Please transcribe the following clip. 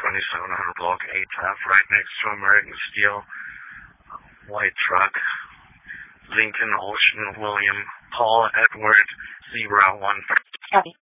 2700 block 8F, right next to American Steel. White truck. Lincoln Ocean William Paul Edward Zebra 1. Copy.